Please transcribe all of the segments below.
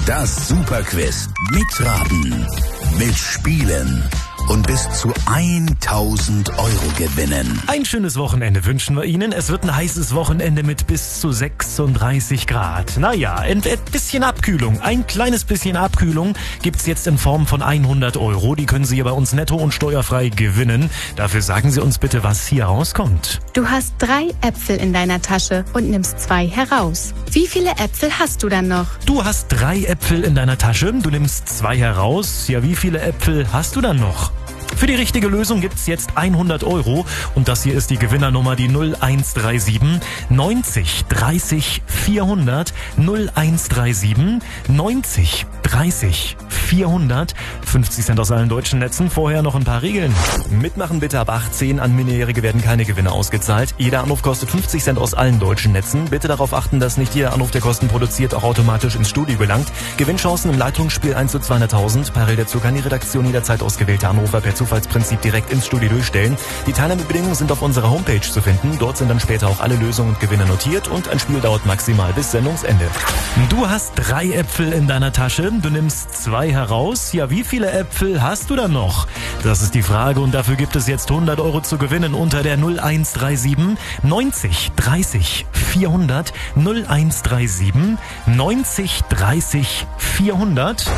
Das Superquiz. Mitraten, mitspielen und bis zu 1000 € gewinnen. Ein schönes Wochenende wünschen wir Ihnen. Es wird ein heißes Wochenende mit bis zu 36 Grad. Naja, ein bisschen Abkühlung. Ein kleines bisschen Abkühlung gibt's jetzt in Form von 100 €. Die können Sie hier bei uns netto und steuerfrei gewinnen. Dafür sagen Sie uns bitte, was hier rauskommt. Du hast 3 Äpfel in deiner Tasche und nimmst 2 heraus. Wie viele Äpfel hast du dann noch? Du hast 3 Äpfel in deiner Tasche. Du nimmst 2 heraus. Ja, wie viele Äpfel hast du dann noch? Für die richtige Lösung gibt's jetzt 100 € und das hier ist die Gewinnernummer, die 0137 90 30 400 0137 90 30 400. 50 Cent aus allen deutschen Netzen. Vorher noch ein paar Regeln. Mitmachen bitte ab 18. An Minderjährige werden keine Gewinne ausgezahlt. Jeder Anruf kostet 50 Cent aus allen deutschen Netzen. Bitte darauf achten, dass nicht jeder Anruf, der Kosten produziert, auch automatisch ins Studio gelangt. Gewinnchancen im Leitungsspiel 1 zu 200.000. Parallel dazu kann die Redaktion jederzeit ausgewählte Anrufer per Zufallsprinzip direkt ins Studio durchstellen. Die Teilnahmebedingungen sind auf unserer Homepage zu finden. Dort sind dann später auch alle Lösungen und Gewinne notiert und ein Spiel dauert maximal bis Sendungsende. Du hast 3 Äpfel in deiner Tasche. Du nimmst 2 heraus. Ja, wie viele Äpfel hast du dann noch? Das ist die Frage und dafür gibt es jetzt 100 € zu gewinnen unter der 0137 90 30 400 0137 90 30 400.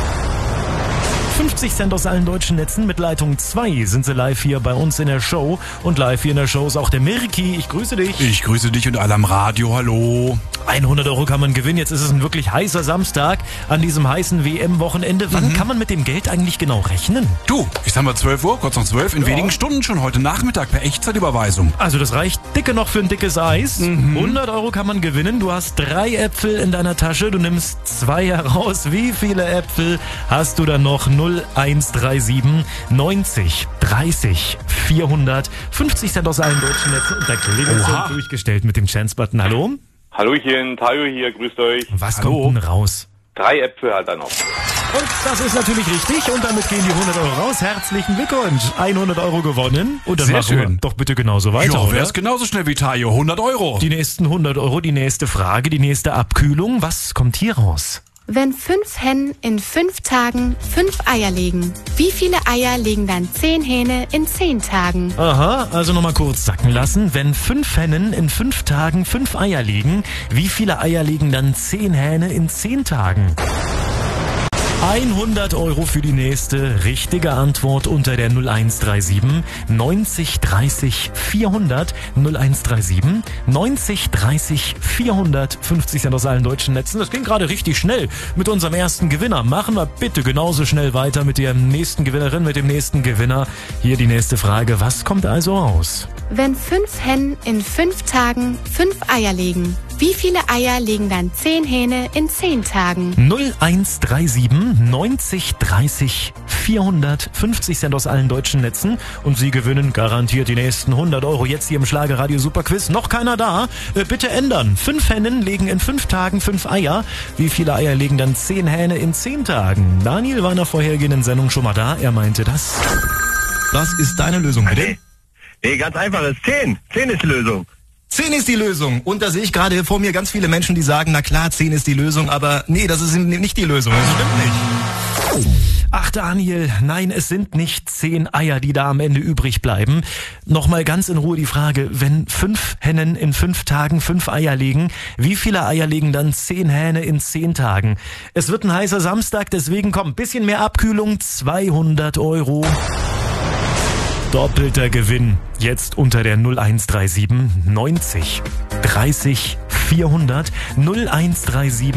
50 Cent aus allen deutschen Netzen. Mit Leitung 2 sind sie live hier bei uns in der Show. Und live hier in der Show ist auch der Mirki. Ich grüße dich. Ich grüße dich und alle am Radio. Hallo. 100 € kann man gewinnen. Jetzt ist es ein wirklich heißer Samstag an diesem heißen WM-Wochenende. Wann kann man mit dem Geld eigentlich genau rechnen? Du, jetzt haben wir 12 Uhr, kurz nach 12. In wenigen Stunden schon heute Nachmittag per Echtzeitüberweisung. Also das reicht dicke noch für ein dickes Eis. 100 € kann man gewinnen. Du hast 3 Äpfel in deiner Tasche. Du nimmst 2 heraus. Wie viele Äpfel hast du dann noch? 0137 90 30 400. 50 Cent aus allen deutschen Netzen. Und der Klingel durchgestellt mit dem Chance-Button. Hallo? Hallöchen, Tayo hier, grüßt euch. Was kommt denn raus? 3 Äpfel hat er noch. Und das ist natürlich richtig. Und damit gehen die 100 € raus. Herzlichen Glückwunsch. 100 € gewonnen. Und dann Sehr machen wir schön. doch bitte genauso weiter, Ja, oder? wär's genauso schnell wie Tayo. 100 €. Die nächsten 100 €, die nächste Frage, die nächste Abkühlung. Was kommt hier raus? Wenn 5 Hennen in 5 Tagen 5 Eier legen, wie viele Eier legen dann 10 Hähne in 10 Tagen? Aha, also nochmal kurz sacken lassen. Wenn 5 Hennen in 5 Tagen 5 Eier legen, wie viele Eier legen dann 10 Hähne in 10 Tagen? 100 € für die nächste richtige Antwort unter der 0137 90 30 400 0137 90 30 400. 50 Cent aus allen deutschen Netzen. Das ging gerade richtig schnell mit unserem ersten Gewinner. Machen wir bitte genauso schnell weiter mit der nächsten Gewinnerin, mit dem nächsten Gewinner. Hier die nächste Frage. Was kommt also raus? Wenn 5 Hennen in 5 Tagen 5 Eier legen, wie viele Eier legen dann 10 Hähne in 10 Tagen? 0137 90 30 400. 50 Cent aus allen deutschen Netzen. Und Sie gewinnen garantiert die nächsten 100 € jetzt hier im Schlagerradio Superquiz. Noch keiner da? Bitte ändern. 5 Hennen legen in 5 Tagen 5 Eier. Wie viele Eier legen dann 10 Hähne in 10 Tagen? Daniel war in der vorhergehenden Sendung schon mal da. Er meinte das. Was ist deine Lösung, bitte? Nee, ganz einfach, es ist 10. 10 ist die Lösung. 10 ist die Lösung. Und da sehe ich gerade vor mir ganz viele Menschen, die sagen, na klar, 10 ist die Lösung, aber nee, das ist nicht die Lösung. Das stimmt nicht. Ach Daniel, nein, es sind nicht 10 Eier, die da am Ende übrig bleiben. Nochmal ganz in Ruhe die Frage, wenn 5 Hennen in 5 Tagen 5 Eier legen, wie viele Eier legen dann 10 Hähne in 10 Tagen? Es wird ein heißer Samstag, deswegen kommt ein bisschen mehr Abkühlung, 200 €. Doppelter Gewinn. Jetzt unter der 0137 90 30 400 0137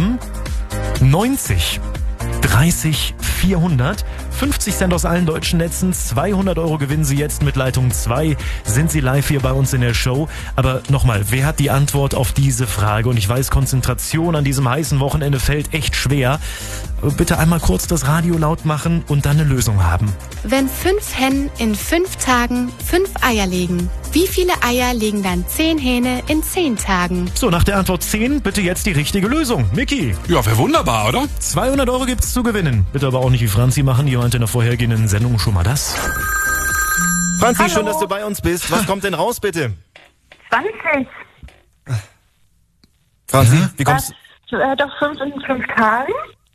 90 30 400. 50 Cent aus allen deutschen Netzen. 200 € gewinnen Sie jetzt mit Leitung 2. Sind Sie live hier bei uns in der Show. Aber nochmal, wer hat die Antwort auf diese Frage? Und ich weiß, Konzentration an diesem heißen Wochenende fällt echt schwer. Bitte einmal kurz das Radio laut machen und dann eine Lösung haben. Wenn 5 Hennen in 5 Tagen 5 Eier legen, wie viele Eier legen dann 10 Hähne in 10 Tagen? So, nach der Antwort 10 bitte jetzt die richtige Lösung. Micky. Ja, wäre wunderbar, oder? 200 € gibt's zu gewinnen. Bitte aber auch nicht wie Franzi machen, die meinte in der vorhergehenden Sendung schon mal das. Franzi, schön, dass du bei uns bist. Was kommt denn raus, bitte? 20. Franzi, wie kommst du? Doch 5 in 5 Tagen.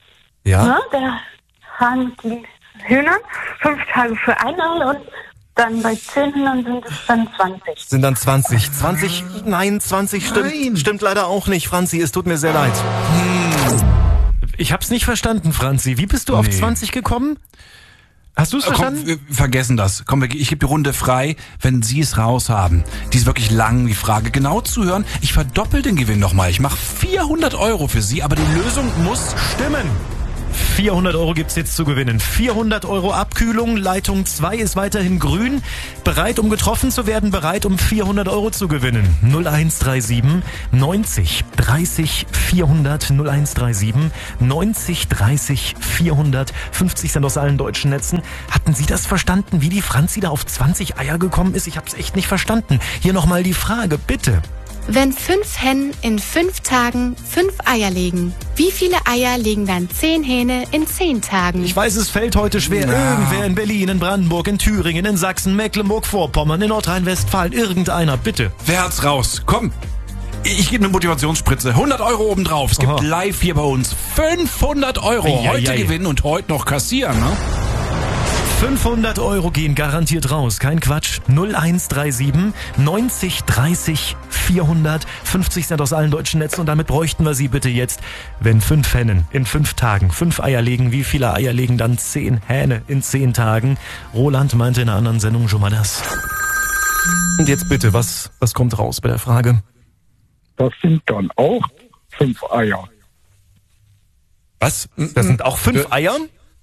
Ja? Ne? Der Hahn die Hühner, 5 Tage für ein Ei und dann bei 10 Hühnern sind es dann 20. Sind dann 20. 20? Nein, 20 stimmt. Nein. Stimmt leider auch nicht, Franzi. Es tut mir sehr leid. Ich hab's nicht verstanden, Franzi. Wie bist du auf 20 gekommen? Hast du es verstanden? Komm, wir vergessen das. Komm, ich gebe die Runde frei, wenn Sie es raus haben. Die ist wirklich lang, die Frage. Genau zuhören. Ich verdoppel den Gewinn nochmal. Ich mache 400 Euro für Sie, aber die Lösung muss stimmen. 400 Euro gibt's jetzt zu gewinnen. 400 Euro Abkühlung. Leitung 2 ist weiterhin grün. Bereit, um getroffen zu werden. Bereit, um 400 Euro zu gewinnen. 0137 90 30 400. 0137 90 30 400. 50 Cent aus allen deutschen Netzen. Hatten Sie das verstanden, wie die Franzi da auf 20 Eier gekommen ist? Ich hab's echt nicht verstanden. Hier nochmal die Frage, bitte. Wenn 5 Hennen in 5 Tagen 5 Eier legen, wie viele Eier legen dann 10 Hähne in 10 Tagen? Ich weiß, es fällt heute schwer. Irgendwer in Berlin, in Brandenburg, in Thüringen, in Sachsen, Mecklenburg-Vorpommern, in Nordrhein-Westfalen. Irgendeiner, bitte. Wer hat's raus? Komm. Ich gebe eine Motivationsspritze. 100 Euro obendrauf. Es gibt live hier bei uns 500 Euro. Heute gewinnen und heute noch kassieren, ne? 500 Euro gehen garantiert raus. Kein Quatsch. 0137 90 30 400. 50 Cent aus allen deutschen Netzen. Und damit bräuchten wir Sie bitte jetzt. Wenn 5 Hennen in 5 Tagen 5 Eier legen, wie viele Eier legen dann 10 Hähne in 10 Tagen? Roland meinte in einer anderen Sendung schon mal das. Und jetzt bitte, was kommt raus bei der Frage? Das sind dann auch 5 Eier. Was? Das sind auch 5 Eier?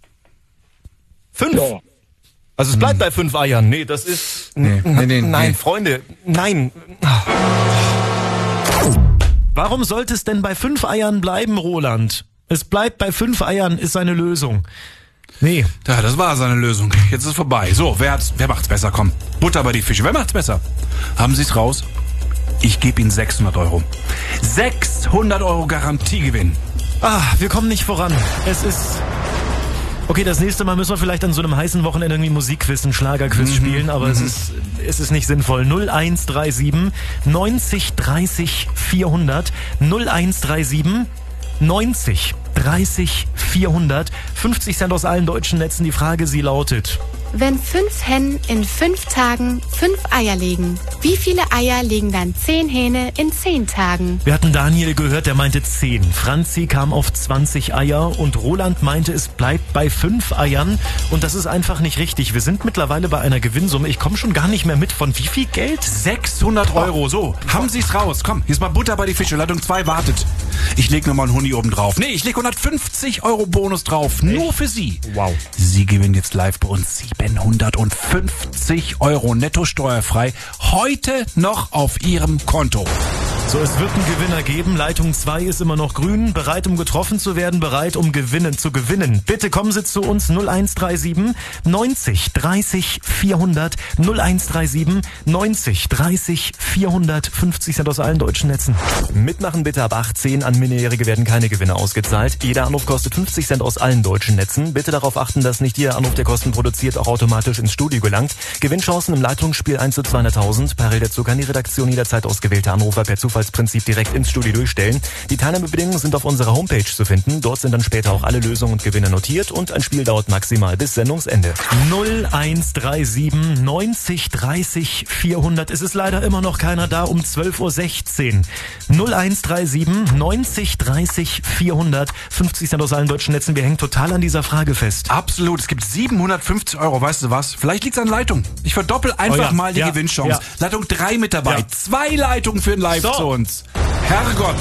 5? Ja. Also es bleibt bei 5 Eiern. Nee, das ist... Nein, Freunde, nein. Warum sollte es denn bei 5 Eiern bleiben, Roland? Es bleibt bei 5 Eiern, ist seine Lösung. Nee. Ja, das war seine Lösung. Jetzt ist es vorbei. So, wer macht's besser? Komm, Butter bei die Fische. Wer macht's besser? Haben Sie's raus? Ich gebe Ihnen 600 Euro. 600 Euro Garantiegewinn. Wir kommen nicht voran. Es ist... Okay, das nächste Mal müssen wir vielleicht an so einem heißen Wochenende irgendwie Musikquiz, einen Schlagerquiz spielen, aber es ist nicht sinnvoll. 0137 90 30 400. 0137 90 30 400. 50 Cent aus allen deutschen Netzen. Die Frage, sie lautet... Wenn 5 Hennen in 5 Tagen 5 Eier legen, wie viele Eier legen dann 10 Hähne in 10 Tagen? Wir hatten Daniel gehört, der meinte 10. Franzi kam auf 20 Eier und Roland meinte, es bleibt bei 5 Eiern. Und das ist einfach nicht richtig. Wir sind mittlerweile bei einer Gewinnsumme. Ich komme schon gar nicht mehr mit. Von wie viel Geld? 600 Euro. So, haben Sie's raus. Komm, hier ist mal Butter bei die Fische. Leitung 2 wartet. Ich leg nochmal einen Huni oben drauf. Nee, ich leg 150 Euro Bonus drauf. Nur für Sie. Wow. Sie gewinnen jetzt live bei uns 750 Euro netto steuerfrei. Heute noch auf Ihrem Konto. So, es wird einen Gewinner geben. Leitung 2 ist immer noch grün. Bereit, um getroffen zu werden. Bereit, um zu gewinnen. Bitte kommen Sie zu uns. 0137 90 30 400. 0137 90 30 400. 50 Cent aus allen deutschen Netzen. Mitmachen bitte ab 18. An Minderjährige werden keine Gewinne ausgezahlt. Jeder Anruf kostet 50 Cent aus allen deutschen Netzen. Bitte darauf achten, dass nicht jeder Anruf, der Kosten produziert, auch automatisch ins Studio gelangt. Gewinnchancen im Leitungsspiel 1 zu 200.000. Parallel dazu kann die Redaktion jederzeit ausgewählte Anrufer per Zufallsprinzip direkt ins Studio durchstellen. Die Teilnahmebedingungen sind auf unserer Homepage zu finden. Dort sind dann später auch alle Lösungen und Gewinne notiert und ein Spiel dauert maximal bis Sendungsende. 0137 90 30 400. Es ist leider immer noch keiner da um 12.16 Uhr. 0137 90 30 400. 50 Cent aus allen deutschen Netzen. Wir hängen total an dieser Frage fest. Absolut. Es gibt 750 Euro. Weißt du was? Vielleicht liegt's an Leitung. Ich verdoppel einfach mal die Gewinnchance. Ja. Leitung 3 mit dabei. Ja. 2 Leitungen für den Live zu uns. Herrgott.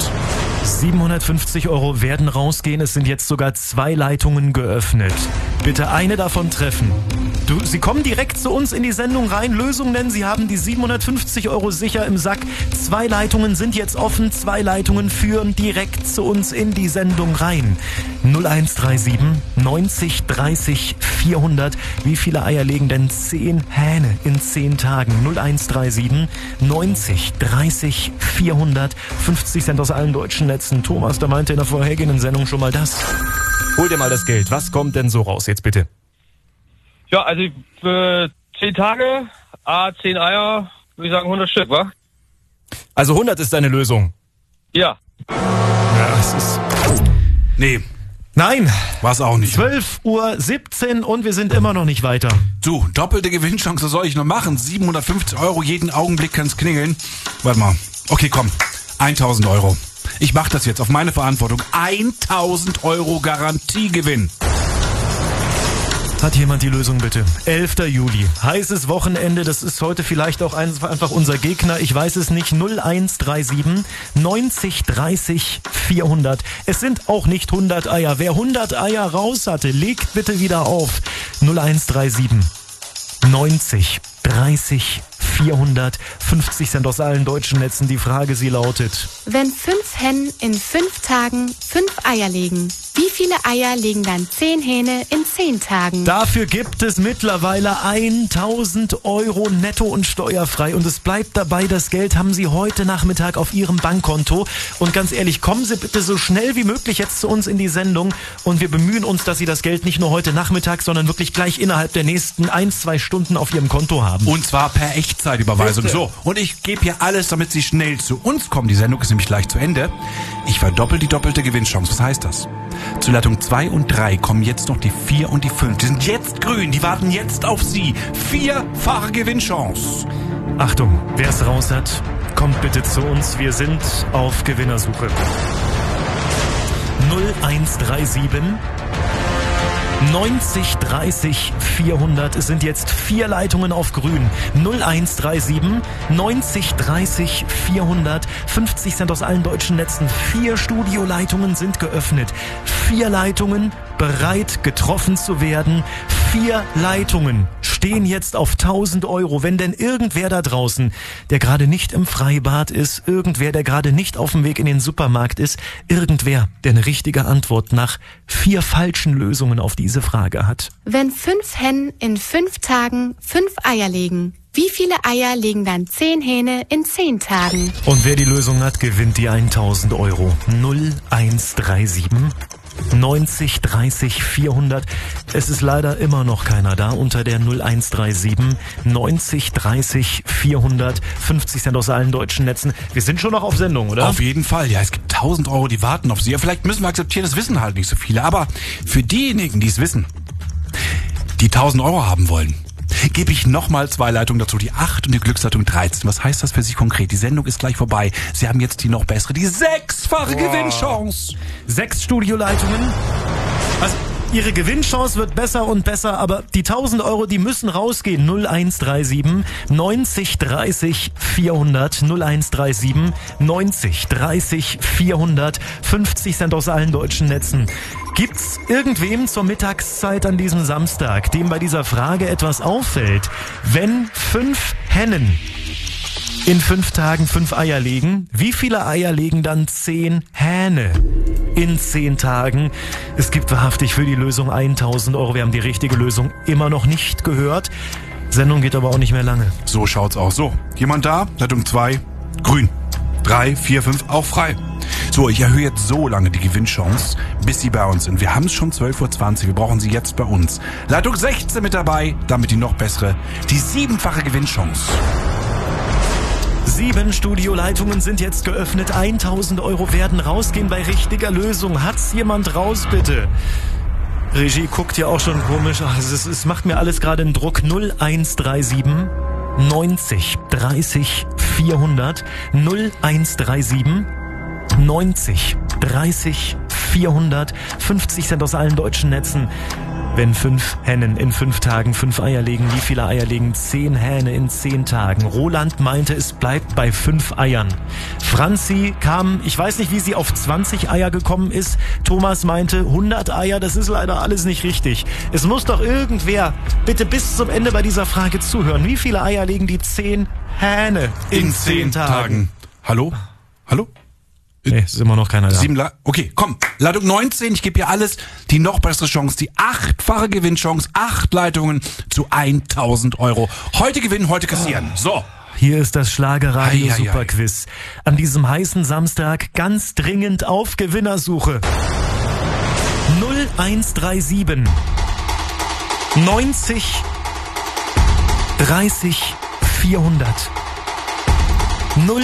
750 Euro werden rausgehen. Es sind jetzt sogar 2 Leitungen geöffnet. Bitte eine davon treffen. Sie kommen direkt zu uns in die Sendung rein. Lösung nennen. Sie haben die 750 Euro sicher im Sack. 2 Leitungen sind jetzt offen. 2 Leitungen führen direkt zu uns in die Sendung rein. 0137 90 30 400. Wie viele Eier legen denn 10 Hähne in 10 Tagen? 0137 90 30 400. 50 Cent aus allen deutschen Netzen. Thomas, da meinte in der vorhergehenden Sendung schon mal das. Hol dir mal das Geld. Was kommt denn so raus jetzt bitte? Ja, also für 10 Tage, 10 Eier, würde ich sagen 100 Stück, wa? Also 100 ist deine Lösung? Ja. Ja, es ist... Nee. Nein. War's auch nicht. 12:17 Uhr und wir sind immer noch nicht weiter. Du, doppelte Gewinnchance soll ich noch machen. 750 Euro, jeden Augenblick kann's klingeln. Warte mal. Okay, komm. 1.000 Euro. Ich mach das jetzt auf meine Verantwortung. 1.000 Euro Garantiegewinn. Hat jemand die Lösung bitte? 11. Juli. Heißes Wochenende. Das ist heute vielleicht auch einfach unser Gegner. Ich weiß es nicht. 0137 90 30 400. Es sind auch nicht 100 Eier. Wer 100 Eier raus hatte, legt bitte wieder auf. 0137 90 30 400. 50 Cent aus allen deutschen Netzen. Die Frage, sie lautet: Wenn 5 Hennen in 5 Tagen 5 Eier legen, wie viele Eier legen dann 10 Hähne in 10 Tagen? Dafür gibt es mittlerweile 1.000 Euro netto und steuerfrei. Und es bleibt dabei, das Geld haben Sie heute Nachmittag auf Ihrem Bankkonto. Und ganz ehrlich, kommen Sie bitte so schnell wie möglich jetzt zu uns in die Sendung. Und wir bemühen uns, dass Sie das Geld nicht nur heute Nachmittag, sondern wirklich gleich innerhalb der nächsten 1-2 Stunden auf Ihrem Konto haben. Und zwar per Echtzeitüberweisung. Bitte. So, und ich gebe hier alles, damit Sie schnell zu uns kommen. Die Sendung ist nämlich gleich zu Ende. Ich verdoppel die doppelte Gewinnchance. Was heißt das? Zu Leitung 2 und 3 kommen jetzt noch die 4 und die 5. Die sind jetzt grün, die warten jetzt auf Sie. 4-fache Gewinnchance. Achtung, wer es raus hat, kommt bitte zu uns. Wir sind auf Gewinnersuche. 0137 90 30 400. Es sind jetzt 4 Leitungen auf grün. 0137 90 30 400. 50 Cent aus allen deutschen Netzen. 4 Studioleitungen sind geöffnet. 4 Leitungen bereit, getroffen zu werden. 4 Leitungen stehen jetzt auf 1.000 Euro. Wenn denn irgendwer da draußen, der gerade nicht im Freibad ist, irgendwer, der gerade nicht auf dem Weg in den Supermarkt ist, irgendwer, der eine richtige Antwort nach 4 falschen Lösungen auf diese Frage hat. Wenn 5 Hennen in 5 Tagen 5 Eier legen, wie viele Eier legen dann 10 Hähne in 10 Tagen? Und wer die Lösung hat, gewinnt die 1.000 Euro. 0137 90 30 400. Es ist leider immer noch keiner da unter der 0137 90 30 400. 50 Cent aus allen deutschen Netzen. Wir sind schon noch auf Sendung, oder? Auf jeden Fall. Ja, es gibt 1.000 Euro, die warten auf Sie. Ja, vielleicht müssen wir akzeptieren, das wissen halt nicht so viele. Aber für diejenigen, die es wissen, die 1.000 Euro haben wollen, gebe ich nochmal 2 Leitungen dazu, die 8 und die Glücksleitung 13. Was heißt das für Sie konkret? Die Sendung ist gleich vorbei. Sie haben jetzt die noch bessere, die 6-fache Gewinnchance. 6 Studioleitungen. Also Ihre Gewinnchance wird besser und besser, aber die 1.000 Euro, die müssen rausgehen. 0137 90 30 400. 0137 90 30 400. 50 Cent aus allen deutschen Netzen. Gibt's irgendwem zur Mittagszeit an diesem Samstag, dem bei dieser Frage etwas auffällt? Wenn 5 Hennen in 5 Tagen 5 Eier legen, wie viele Eier legen dann 10 Hähne in 10 Tagen? Es gibt wahrhaftig für die Lösung 1.000 Euro. Wir haben die richtige Lösung immer noch nicht gehört. Sendung geht aber auch nicht mehr lange. So schaut's aus. So, jemand da? Leitung 2, grün. 3, 4, 5, auch frei. So, ich erhöhe jetzt so lange die Gewinnchance, bis Sie bei uns sind. Wir haben es schon 12.20 Uhr. Wir brauchen Sie jetzt bei uns. Leitung 16 mit dabei, damit die noch bessere, die 7-fache Gewinnchance. 7 Studioleitungen sind jetzt geöffnet. 1.000 Euro werden rausgehen bei richtiger Lösung. Hat's jemand raus, bitte? Regie guckt ja auch schon komisch. Ach, es macht mir alles gerade einen Druck. 0137 90 30 400. 0137 90 30 400. 50 Cent aus allen deutschen Netzen. Wenn 5 Hennen in 5 Tagen 5 Eier legen, wie viele Eier legen 10 Hähne in 10 Tagen? Roland meinte, es bleibt bei 5 Eiern. Franzi kam, ich weiß nicht, wie sie auf 20 Eier gekommen ist. Thomas meinte, 100 Eier, das ist leider alles nicht richtig. Es muss doch irgendwer bitte bis zum Ende bei dieser Frage zuhören. Wie viele Eier legen die 10 Hähne in 10 Tagen? Hallo? Hallo? Nee, es ist immer noch keiner da. Okay, komm. Leitung 19, ich gebe hier alles. Die noch bessere Chance, die 8-fache Gewinnchance. 8 Leitungen zu 1.000 Euro. Heute gewinnen, heute kassieren. So. Hier ist das Schlagerradio Superquiz. An diesem heißen Samstag ganz dringend auf Gewinnersuche. 0137 90 30 400.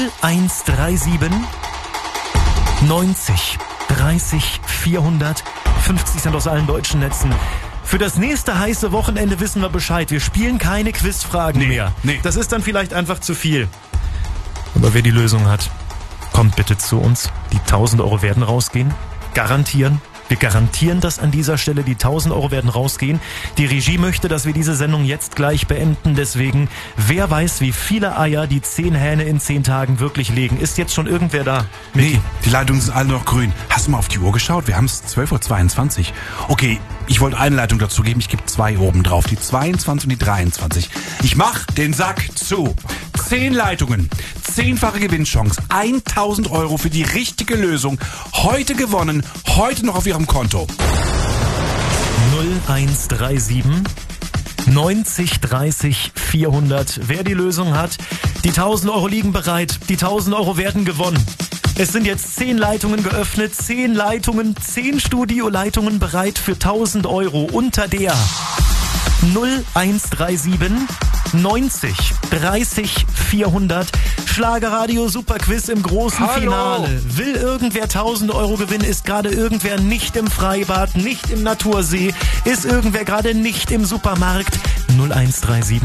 0137 90 30 400. 50 Cent aus allen deutschen Netzen. Für das nächste heiße Wochenende wissen wir Bescheid. Wir spielen keine Quizfragen mehr. Nee. Das ist dann vielleicht einfach zu viel. Aber wer die Lösung hat, kommt bitte zu uns. Die 1000 Euro werden rausgehen. Garantieren. Wir garantieren das an dieser Stelle. Die 1000 Euro werden rausgehen. Die Regie möchte, dass wir diese Sendung jetzt gleich beenden. Deswegen, wer weiß, wie viele Eier die 10 Hähne in 10 Tagen wirklich legen? Ist jetzt schon irgendwer da? Micky? Nee, die Leitungen sind alle noch grün. Hast du mal auf die Uhr geschaut? Wir haben es 12:22 Uhr. Okay, ich wollte eine Leitung dazu geben. Ich gebe 2 oben drauf. Die 22 und die 23. Ich mach den Sack zu. 10 Leitungen. 10-fache Gewinnchance. 1000 Euro für die richtige Lösung. Heute gewonnen. Heute noch auf Ihrem Konto. 0137 90 30 400. Wer die Lösung hat, die 1000 Euro liegen bereit. Die 1000 Euro werden gewonnen. Es sind jetzt 10 Leitungen geöffnet. 10 Leitungen, 10 Studioleitungen bereit für 1000 Euro unter der 0137 90 30 400. Schlagerradio Superquiz im großen Finale. Will irgendwer 1000 Euro gewinnen? Ist gerade irgendwer nicht im Freibad, nicht im Natursee? Ist irgendwer gerade nicht im Supermarkt? 0137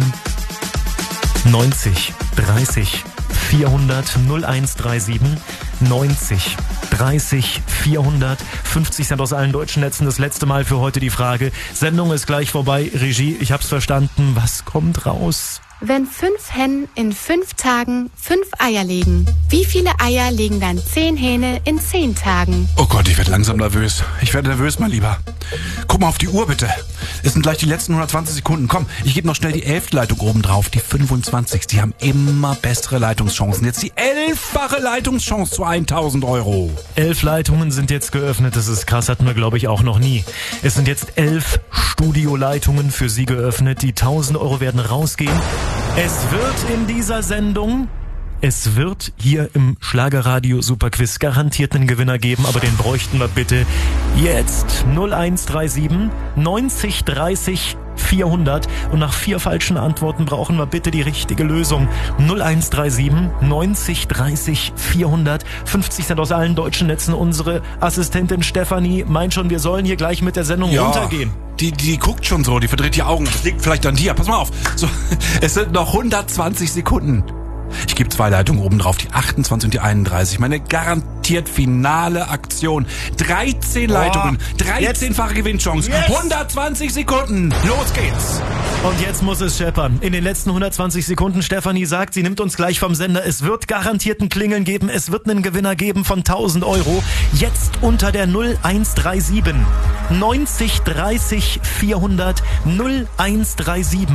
90 30 400. 0137 90 30 400. 50 Cent aus allen deutschen Netzen. Das letzte Mal für heute die Frage. Sendung ist gleich vorbei. Regie, ich hab's verstanden. Was kommt raus? Wenn 5 Hennen in 5 Tagen 5 Eier legen, wie viele Eier legen dann 10 Hähne in 10 Tagen? Oh Gott, ich werde langsam nervös. Ich werde nervös, mein Lieber. Guck mal auf die Uhr, bitte. Es sind gleich die letzten 120 Sekunden. Komm, ich gebe noch schnell die 11. Leitung oben drauf. Die 25. Die haben immer bessere Leitungschancen. Jetzt die 11-fache Leitungschance zu 1000 Euro. 11 Leitungen sind jetzt geöffnet. Das ist krass, hatten wir, glaube ich, auch noch nie. Es sind jetzt 11 Studioleitungen für Sie geöffnet. Die 1000 Euro werden rausgehen. Es wird in dieser Sendung, es wird hier im Schlagerradio Superquiz garantiert einen Gewinner geben, aber den bräuchten wir bitte jetzt. 0137 90 30 400 und nach 4 falschen Antworten brauchen wir bitte die richtige Lösung. 0137 90 30 400. 50 Cent aus allen deutschen Netzen. Unsere Assistentin Stefanie meint schon, wir sollen hier gleich mit der Sendung runtergehen. Die guckt schon so, die verdreht die Augen. Das liegt vielleicht an dir. Pass mal auf. So, es sind noch 120 Sekunden. Ich gebe 2 Leitungen oben drauf, die 28 und die 31. Meine garantiert finale Aktion. 13 Leitungen, 13-fache Gewinnchance, 120 Sekunden. Los geht's. Und jetzt muss es scheppern. In den letzten 120 Sekunden, Stefanie sagt, sie nimmt uns gleich vom Sender. Es wird garantiert ein Klingeln geben. Es wird einen Gewinner geben von 1000 Euro. Jetzt unter der 0137 90 30 400 0137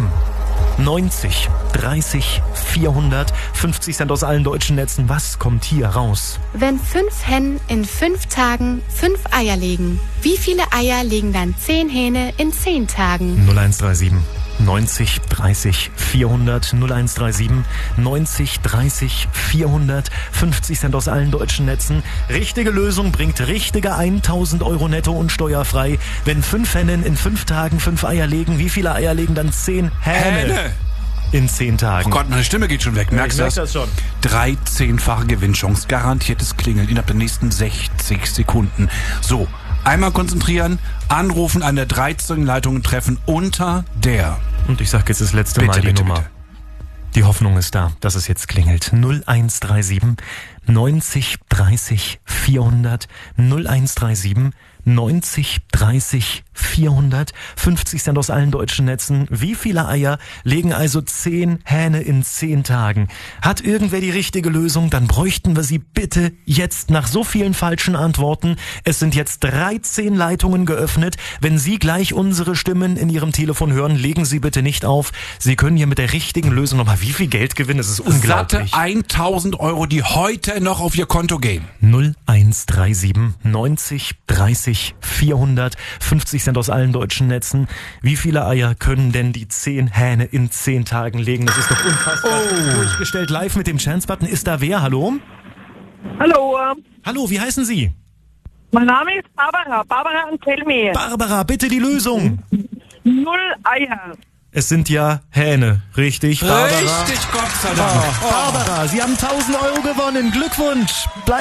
90 30 400. 50 Cent aus allen deutschen Netzen. Was kommt hier raus? Wenn 5 Hennen in 5 Tagen 5 Eier legen, wie viele Eier legen dann 10 Hähne in 10 Tagen? 0137 90 30 400. 0137 90 30 400. 50 Cent aus allen deutschen Netzen. Richtige Lösung bringt richtige 1000 Euro netto und steuerfrei. Wenn 5 Hennen in 5 Tagen 5 Eier legen, wie viele Eier legen dann 10 Hähne? In 10 Tagen. Oh Gott, meine Stimme geht schon weg. Merkst du das? Schon. 13-fache Gewinnchance. Garantiertes Klingeln innerhalb der nächsten 60 Sekunden. So, einmal konzentrieren, anrufen, an der 13. Leitung treffen unter der. Und ich sag jetzt das letzte Mal die Nummer. Bitte. Die Hoffnung ist da, dass es jetzt klingelt. 0137 90 30 400. 0137 90 30 400. 50 Cent aus allen deutschen Netzen. Wie viele Eier legen also 10 Hähne in 10 Tagen? Hat irgendwer die richtige Lösung? Dann bräuchten wir sie bitte jetzt nach so vielen falschen Antworten. Es sind jetzt 13 Leitungen geöffnet. Wenn Sie gleich unsere Stimmen in Ihrem Telefon hören, legen Sie bitte nicht auf. Sie können hier mit der richtigen Lösung nochmal wie viel Geld gewinnen? Es ist unglaublich. Satte 1000 Euro, die heute noch auf Ihr Konto gehen. 0137 90 30 400. 50 Cent aus allen deutschen Netzen. Wie viele Eier können denn die 10 Hähne in 10 Tagen legen? Das ist doch unfassbar. Durchgestellt live mit dem Chance-Button. Ist da wer? Hallo? Hallo. Hallo, wie heißen Sie? Mein Name ist Barbara. Barbara und Telmi. Barbara, bitte die Lösung. 0 Eier. Es sind ja Hähne, richtig, Barbara? Richtig, Gott sei Dank. Barbara, Sie haben 1000 Euro gewonnen. Glückwunsch.